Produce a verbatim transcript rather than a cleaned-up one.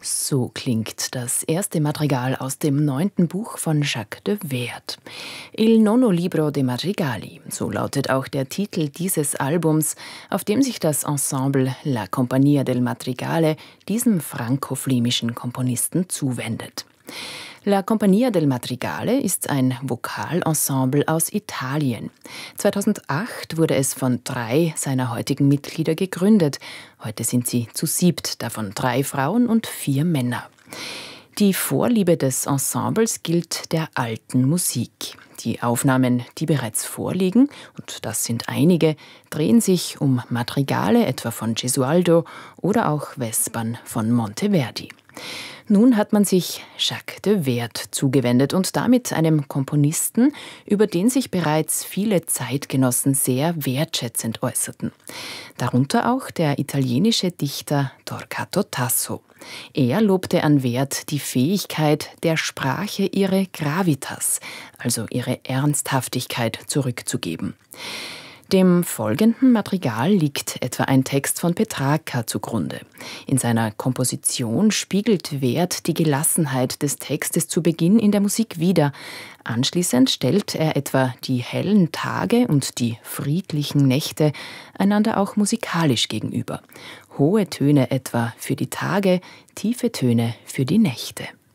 So klingt das erste Madrigal aus dem neunten Buch von Jacques de Werd. Il nono libro de madrigali, so lautet auch der Titel dieses Albums, auf dem sich das Ensemble La Compagnia del Madrigale diesem franko-flämischen Komponisten zuwendet. La Compagnia del Madrigale ist ein Vokalensemble aus Italien. zweitausendacht wurde es von drei seiner heutigen Mitglieder gegründet. Heute sind sie zu siebt, davon drei Frauen und vier Männer. Die Vorliebe des Ensembles gilt der alten Musik. Die Aufnahmen, die bereits vorliegen, und das sind einige, drehen sich um Madrigale, etwa von Gesualdo, oder auch Vespern von Monteverdi. Nun hat man sich Jacques de Werd zugewendet und damit einem Komponisten, über den sich bereits viele Zeitgenossen sehr wertschätzend äußerten. Darunter auch der italienische Dichter Torquato Tasso. Er lobte an Werd die Fähigkeit, der Sprache ihre Gravitas, also ihre Ernsthaftigkeit, zurückzugeben. Dem folgenden Madrigal liegt etwa ein Text von Petrarca zugrunde. In seiner Komposition spiegelt Werd die Gelassenheit des Textes zu Beginn in der Musik wider. Anschließend stellt er etwa die hellen Tage und die friedlichen Nächte einander auch musikalisch gegenüber. Hohe Töne etwa für die Tage, tiefe Töne für die Nächte.